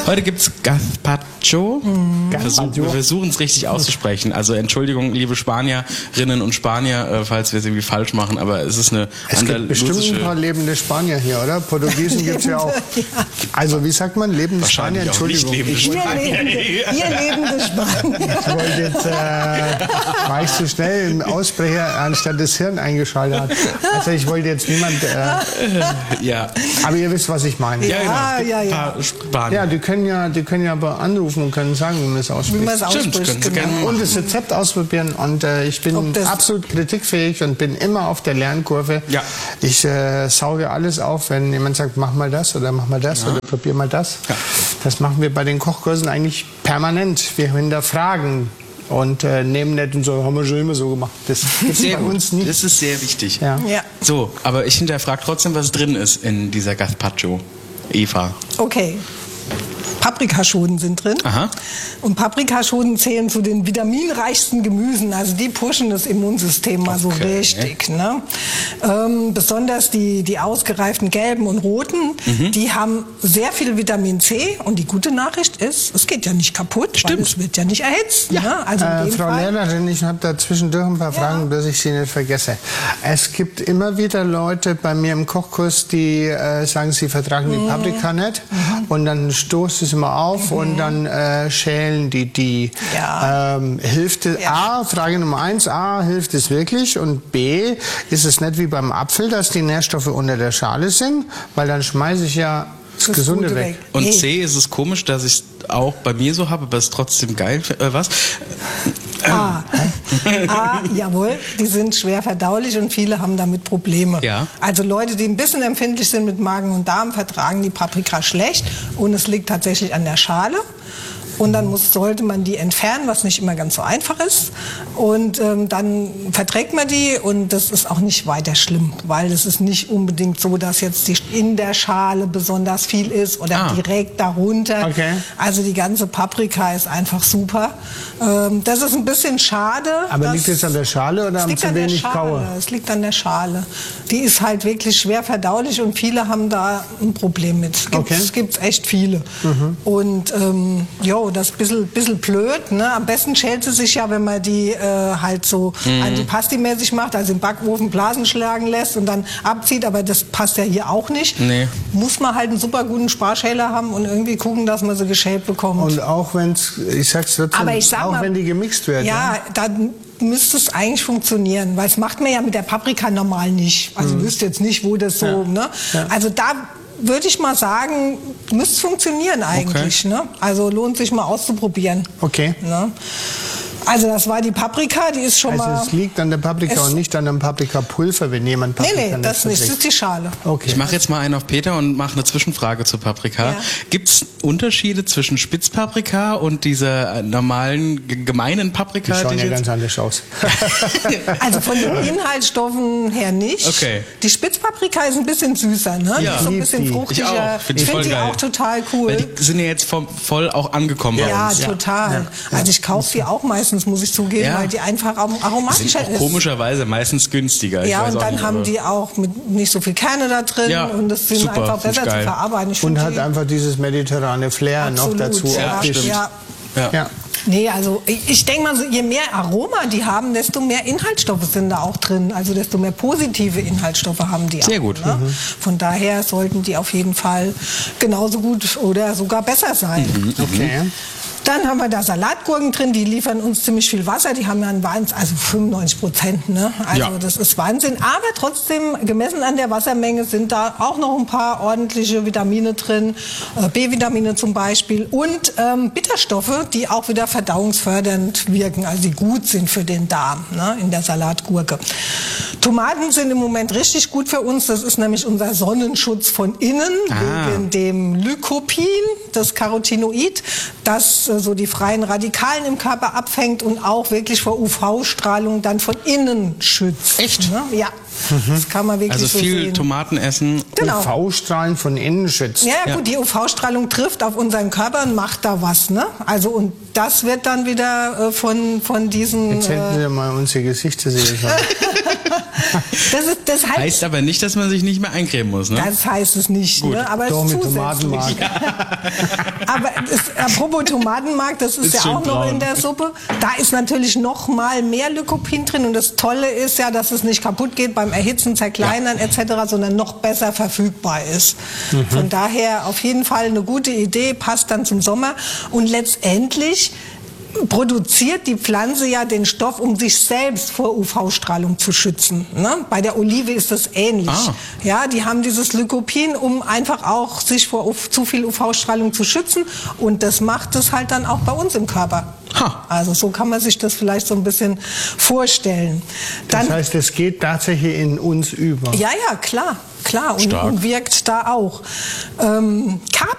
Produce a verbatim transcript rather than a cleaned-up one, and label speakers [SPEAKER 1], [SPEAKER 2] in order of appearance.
[SPEAKER 1] Heute gibt's Gazpacho. Mhm. Versuch, wir versuchen es richtig auszusprechen. Also Entschuldigung, liebe Spanierinnen und Spanier, äh, falls wir es irgendwie falsch machen, aber es ist eine
[SPEAKER 2] Es gibt bestimmt ein paar lebende Spanier hier, oder? Portugiesen gibt es ja auch. Also wie sagt man, lebende Spanier? Entschuldigung.
[SPEAKER 1] Lebende
[SPEAKER 2] ich
[SPEAKER 1] Spanier.
[SPEAKER 3] Ihr lebende Spanier.
[SPEAKER 2] Ich wollte jetzt, äh, war ich zu schnell im Aussprecher, anstatt das Hirn eingeschaltet hat. Also ich wollte jetzt niemand... Äh,
[SPEAKER 1] ja.
[SPEAKER 2] Aber ihr wisst, was ich meine.
[SPEAKER 1] Ja,
[SPEAKER 3] Ja,
[SPEAKER 1] genau.
[SPEAKER 3] ja, ja.
[SPEAKER 1] Spanier.
[SPEAKER 2] Ja, die können ja, die können ja aber anrufen und können sagen, wie man es
[SPEAKER 3] Wie
[SPEAKER 2] ausspricht.
[SPEAKER 3] man es
[SPEAKER 1] Stimmt,
[SPEAKER 3] ausspricht,
[SPEAKER 1] können Sie gerne
[SPEAKER 3] genau.
[SPEAKER 2] Und das Rezept ausprobieren. Und äh, ich bin
[SPEAKER 3] Ob das-
[SPEAKER 2] absolut kritikfähig und bin immer auf der Lernkurve.
[SPEAKER 1] Ja.
[SPEAKER 2] Ich äh, sauge alles auf, wenn jemand sagt, mach mal das oder mach mal das
[SPEAKER 1] Ja.
[SPEAKER 2] oder probier mal das.
[SPEAKER 1] Ja.
[SPEAKER 2] Das machen wir bei den Kochkursen eigentlich permanent. Wir hinterfragen und äh, nehmen nicht und so, haben wir schon immer so gemacht. Das gibt's
[SPEAKER 1] Sehr
[SPEAKER 2] bei
[SPEAKER 1] gut.
[SPEAKER 2] uns nicht.
[SPEAKER 1] Das ist sehr wichtig.
[SPEAKER 2] Ja.
[SPEAKER 3] Ja.
[SPEAKER 1] So, aber ich hinterfrage trotzdem, was drin ist in dieser Gazpacho. Eva.
[SPEAKER 3] Okay. Paprikaschoten sind drin.
[SPEAKER 1] Aha.
[SPEAKER 3] Und Paprikaschoten zählen zu den vitaminreichsten Gemüsen. Also die pushen das Immunsystem mal so
[SPEAKER 1] Okay.
[SPEAKER 3] richtig. Ne? Ähm, besonders die, die ausgereiften gelben und roten,
[SPEAKER 1] Mhm.
[SPEAKER 3] die haben sehr viel Vitamin C. Und die gute Nachricht ist, es geht ja nicht kaputt,
[SPEAKER 1] Stimmt.
[SPEAKER 3] weil es wird ja nicht erhitzt.
[SPEAKER 1] Ja.
[SPEAKER 3] Ne? Also in
[SPEAKER 2] Äh,
[SPEAKER 3] dem
[SPEAKER 2] Frau
[SPEAKER 3] Fall,
[SPEAKER 2] Lehrerin, ich habe da zwischendurch ein paar
[SPEAKER 3] Ja.
[SPEAKER 2] Fragen, dass ich sie nicht vergesse. Es gibt immer wieder Leute bei mir im Kochkurs, die äh, sagen, sie vertragen die Paprika nicht. Und dann stoßt es immer auf und dann äh, schälen die die.
[SPEAKER 3] Ja.
[SPEAKER 2] Ähm, hilft es,
[SPEAKER 3] Ja.
[SPEAKER 2] A, Frage Nummer eins, A, hilft es wirklich? Und B, ist es nicht wie beim Apfel, dass die Nährstoffe unter der Schale sind? Weil dann schmeiße ich ja das,
[SPEAKER 3] Das
[SPEAKER 2] Gesunde
[SPEAKER 3] Gute
[SPEAKER 2] weg.
[SPEAKER 3] weg.
[SPEAKER 1] Und
[SPEAKER 3] Nee.
[SPEAKER 1] C, ist es komisch, dass ich es auch bei mir so habe, aber es ist trotzdem geil. Äh, was?
[SPEAKER 3] A. A, jawohl, die sind schwer verdaulich und viele haben damit Probleme.
[SPEAKER 1] Ja.
[SPEAKER 3] Also Leute, die ein bisschen empfindlich sind mit Magen und Darm, vertragen die Paprika schlecht und es liegt tatsächlich an der Schale. Und dann muss, sollte man die entfernen, was nicht immer ganz so einfach ist. Und ähm, dann verträgt man die und das ist auch nicht weiter schlimm, weil es ist nicht unbedingt so, dass jetzt die in der Schale besonders viel ist oder
[SPEAKER 1] Ah.
[SPEAKER 3] direkt darunter.
[SPEAKER 2] Okay.
[SPEAKER 3] Also die ganze Paprika ist einfach super. Ähm, das ist ein bisschen schade.
[SPEAKER 2] Aber
[SPEAKER 3] dass-
[SPEAKER 2] liegt es an der Schale oder
[SPEAKER 3] es
[SPEAKER 2] am
[SPEAKER 3] liegt
[SPEAKER 2] zu
[SPEAKER 3] an der
[SPEAKER 2] wenig
[SPEAKER 3] Schale.
[SPEAKER 2] Kaue?
[SPEAKER 3] Es liegt an der Schale. Die ist halt wirklich schwer verdaulich und viele haben da ein Problem mit. Es gibt
[SPEAKER 2] Okay.
[SPEAKER 3] es gibt's echt viele. Und ähm, jo, das ist ein bisschen, bisschen blöd. Ne? Am besten schält sie sich ja, wenn man die äh, halt so antipasti-mäßig macht, also im Backofen Blasen schlagen lässt und dann abzieht. Aber das passt ja hier auch nicht.
[SPEAKER 1] Nee.
[SPEAKER 3] Muss man halt einen super guten Sparschäler haben und irgendwie gucken, dass man sie geschält bekommt.
[SPEAKER 2] Und auch wenn es, ich sag's trotzdem,
[SPEAKER 3] Aber ich sag
[SPEAKER 2] auch
[SPEAKER 3] mal,
[SPEAKER 2] wenn die gemixt wird.
[SPEAKER 3] Ja, dann müsste es eigentlich funktionieren, weil es macht man ja mit der Paprika normal nicht. Also ich wüsste jetzt nicht, wo das so,
[SPEAKER 2] Ja.
[SPEAKER 3] ne?
[SPEAKER 2] Ja.
[SPEAKER 3] Also da würde ich mal sagen, müsste es funktionieren eigentlich, ne? Also lohnt sich mal auszuprobieren.
[SPEAKER 2] Okay.
[SPEAKER 3] Ne? Also das war die Paprika, die ist schon
[SPEAKER 2] Also
[SPEAKER 3] mal...
[SPEAKER 2] es liegt an der Paprika
[SPEAKER 3] Es-
[SPEAKER 2] und nicht an dem Paprikapulver, wenn jemand
[SPEAKER 3] Nee,
[SPEAKER 2] Paprika
[SPEAKER 3] nee, das nicht, das
[SPEAKER 2] verträgt.
[SPEAKER 3] ist die Schale.
[SPEAKER 2] Okay.
[SPEAKER 1] Ich mache jetzt mal einen auf Peter und mache eine Zwischenfrage zur Paprika.
[SPEAKER 3] Ja.
[SPEAKER 1] Gibt es Unterschiede zwischen Spitzpaprika und dieser äh, normalen, ge- gemeinen
[SPEAKER 2] Die
[SPEAKER 1] Paprika?
[SPEAKER 2] schauen
[SPEAKER 1] die
[SPEAKER 2] ja
[SPEAKER 1] ich
[SPEAKER 2] ganz
[SPEAKER 1] jetzt-
[SPEAKER 2] anders aus.
[SPEAKER 3] Also von den Inhaltsstoffen her nicht.
[SPEAKER 1] Okay.
[SPEAKER 3] Die Spitzpaprika ist ein bisschen süßer, ne?
[SPEAKER 1] Ja.
[SPEAKER 3] Die ist so ein
[SPEAKER 2] Lieb
[SPEAKER 3] bisschen
[SPEAKER 2] die.
[SPEAKER 3] fruchtiger.
[SPEAKER 1] Ich auch. Find
[SPEAKER 3] Ich
[SPEAKER 1] die
[SPEAKER 3] finde
[SPEAKER 1] voll
[SPEAKER 3] die
[SPEAKER 1] geil.
[SPEAKER 3] auch total cool.
[SPEAKER 1] Weil die sind ja jetzt vom, voll auch angekommen bei
[SPEAKER 3] Ja,
[SPEAKER 1] uns.
[SPEAKER 3] total. Also ich kaufe die auch meistens, muss ich zugeben,
[SPEAKER 1] Ja.
[SPEAKER 3] weil die einfach am-
[SPEAKER 1] Sind
[SPEAKER 3] aromatischer
[SPEAKER 1] auch
[SPEAKER 3] ist.
[SPEAKER 1] komischerweise meistens günstiger. Ich
[SPEAKER 3] Ja,
[SPEAKER 1] weiß
[SPEAKER 3] und
[SPEAKER 1] auch
[SPEAKER 3] dann
[SPEAKER 1] nicht,
[SPEAKER 3] haben
[SPEAKER 1] aber-
[SPEAKER 3] die auch mit nicht so viel Kerne da drin
[SPEAKER 1] Ja,
[SPEAKER 3] und das sind
[SPEAKER 1] super,
[SPEAKER 3] einfach
[SPEAKER 1] find ich
[SPEAKER 3] besser zu
[SPEAKER 1] geil.
[SPEAKER 3] verarbeiten. Ich
[SPEAKER 2] Und
[SPEAKER 3] find
[SPEAKER 2] hat
[SPEAKER 3] die
[SPEAKER 2] einfach dieses mediterrane Flair
[SPEAKER 3] absolut,
[SPEAKER 2] noch dazu.
[SPEAKER 3] ja,
[SPEAKER 2] optisch.
[SPEAKER 3] ja.
[SPEAKER 1] Ja.
[SPEAKER 2] Ja.
[SPEAKER 3] Nee, also ich, ich denke mal, so, je mehr Aroma die haben, desto mehr Inhaltsstoffe sind da auch drin. Also desto mehr positive Inhaltsstoffe haben die
[SPEAKER 1] Sehr
[SPEAKER 3] auch.
[SPEAKER 1] gut.
[SPEAKER 3] Ne? Von daher sollten die auf jeden Fall genauso gut oder sogar besser sein.
[SPEAKER 1] Mhm.
[SPEAKER 2] Okay.
[SPEAKER 3] Dann haben wir da Salatgurken drin, die liefern uns ziemlich viel Wasser. Die haben ja einen Wahnsinn, also fünfundneunzig Prozent. Ne? Also
[SPEAKER 1] Ja.
[SPEAKER 3] das ist Wahnsinn. Aber trotzdem, gemessen an der Wassermenge, sind da auch noch ein paar ordentliche Vitamine drin. Äh, B-Vitamine zum Beispiel. Und ähm, Bitterstoffe, die auch wieder verdauungsfördernd wirken. Also die gut sind für den Darm, ne? In der Salatgurke. Tomaten sind im Moment richtig gut für uns. Das ist nämlich unser Sonnenschutz von innen.
[SPEAKER 1] Ah.
[SPEAKER 3] Wegen dem Lycopin, das Carotinoid, das äh, so die freien Radikalen im Körper abfängt und auch wirklich vor U V-Strahlung dann von innen schützt.
[SPEAKER 1] Echt?
[SPEAKER 3] Ne? Ja. Das kann man wirklich
[SPEAKER 1] also
[SPEAKER 3] so
[SPEAKER 1] viel
[SPEAKER 3] sehen.
[SPEAKER 1] Tomaten essen.
[SPEAKER 3] Genau.
[SPEAKER 2] U V-Strahlen von innen schützt.
[SPEAKER 3] Ja,
[SPEAKER 1] Ja.
[SPEAKER 3] gut, die U V-Strahlung trifft auf unseren Körper und macht da was, ne? Also und das wird dann wieder äh, von von diesen.
[SPEAKER 2] Jetzt hätten
[SPEAKER 3] Äh,
[SPEAKER 2] wir mal unsere Gesichter sehen sollen.
[SPEAKER 3] das ist das heißt,
[SPEAKER 1] Heißt aber nicht, dass man sich nicht mehr eincremen muss, ne?
[SPEAKER 3] das heißt es nicht,
[SPEAKER 1] Gut.
[SPEAKER 3] ne? Aber es
[SPEAKER 2] Doch,
[SPEAKER 3] ist
[SPEAKER 2] mit
[SPEAKER 3] zusätzlich.
[SPEAKER 2] Tomatenmark.
[SPEAKER 3] Aber es, apropos Tomatenmark, das ist,
[SPEAKER 1] Ist
[SPEAKER 3] ja
[SPEAKER 1] schön
[SPEAKER 3] auch noch
[SPEAKER 1] braun.
[SPEAKER 3] in der Suppe. Da ist natürlich noch mal mehr Lycopin drin und das Tolle ist ja, dass es nicht kaputt geht beim Erhitzen, Zerkleinern et cetera, sondern noch besser verfügbar ist.
[SPEAKER 2] Mhm.
[SPEAKER 3] Von daher auf jeden Fall eine gute Idee, passt dann zum Sommer und letztendlich produziert die Pflanze ja den Stoff, um sich selbst vor U V-Strahlung zu schützen. Ne? Bei der Olive ist das ähnlich.
[SPEAKER 1] Ah.
[SPEAKER 3] Ja, die haben dieses Lycopin, um einfach auch sich vor U- zu viel U V-Strahlung zu schützen. Und das macht es halt dann auch bei uns im Körper.
[SPEAKER 1] Ha.
[SPEAKER 3] Also so kann man sich das vielleicht so ein bisschen vorstellen. Dann,
[SPEAKER 2] Das heißt, es geht tatsächlich in uns über.
[SPEAKER 3] ja, ja, klar, klar und,
[SPEAKER 1] Stark.
[SPEAKER 3] und wirkt da auch. Ähm,